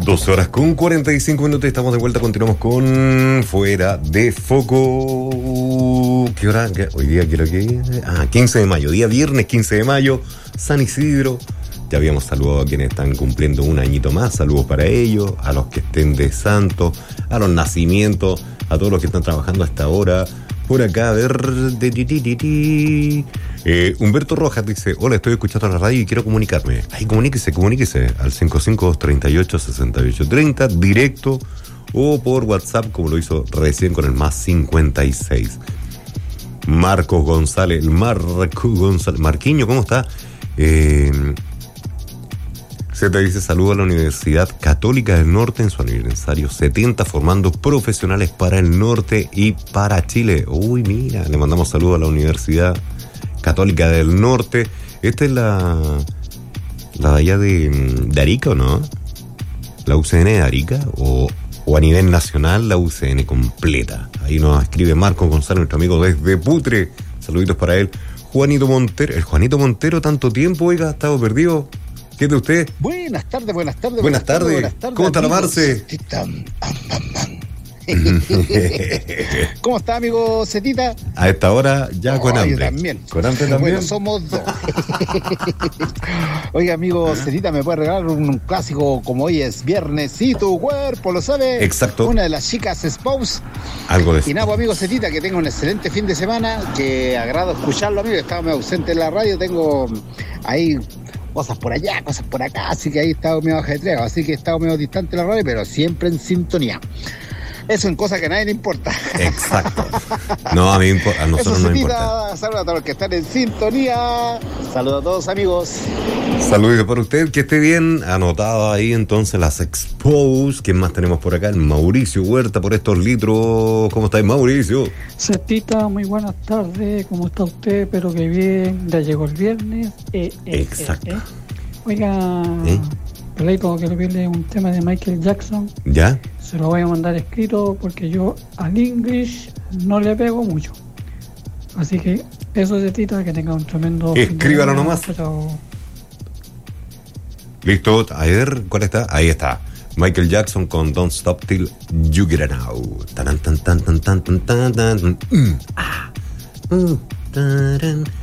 2:45. Estamos de vuelta, continuamos con Fuera de Foco. ¿Qué hora? Hoy día quiero que... 15 de mayo, día viernes 15 de mayo, San Isidro. Ya habíamos saludado a quienes están cumpliendo un añito más, saludos para ellos, a los que estén de santo, a los nacimientos, a todos los que están trabajando hasta ahora. Por acá, a ver... Humberto Rojas dice: hola, estoy escuchando la radio y quiero comunicarme. Ahí comuníquese al 552386830, directo, o por WhatsApp, como lo hizo recién con el +56. Marcos González, Marquiño, ¿cómo está? Se te dice: saludo a la Universidad Católica del Norte en su aniversario 70, formando profesionales para el norte y para Chile. Uy, mira, le mandamos saludos a la Universidad Católica del Norte. Esta es la de allá de Arica, ¿o no? ¿La UCN de Arica? ¿O a nivel nacional la UCN completa? Ahí nos escribe Marco González, nuestro amigo desde Putre. Saluditos para él. Juanito Montero. El Juanito Montero, tanto tiempo, oiga, ha estado perdido. ¿Qué es de usted? Buenas tardes. Buenas tardes. ¿Cómo está la Marce? ¿Cómo está, amigo Cetita? A esta hora ya con hambre. También. Con hambre también. Bueno, somos dos. Oiga, amigo Cetita, ¿me puede regalar un clásico como hoy es viernes y tu cuerpo lo sabe? Exacto. Una de las chicas Spouse. Algo de eso. Y nada, amigo Cetita, que tenga un excelente fin de semana, que agrado escucharlo, amigo. Estaba medio ausente en la radio, tengo ahí cosas por allá, cosas por acá, así que ahí he estado medio ajetreado, así que he estado medio distante de la radio, pero siempre en sintonía. Eso en cosas que a nadie le importa. Exacto. No, a nosotros no nos importa. Saludos a todos los que están en sintonía. Saludos a todos, amigos. Saludos para usted, que esté bien. Anotado ahí entonces las Expose. ¿Quién más tenemos por acá? El Mauricio Huerta por estos litros. ¿Cómo estáis, Mauricio? Cetita, muy buenas tardes. ¿Cómo está usted? Espero que bien. Ya llegó el viernes. Exacto. Oiga, Peleito, quiero pedirle un tema de Michael Jackson. ¿Ya? Se lo voy a mandar escrito porque yo al English no le pego mucho. Así que eso es de Tita, que tenga un tremendo... Escríbalo nomás. Chao. Listo, a ver, ¿cuál está? Ahí está. Michael Jackson con Don't Stop Till You Get It Out. Tan tan tan tan tan tan tan tan.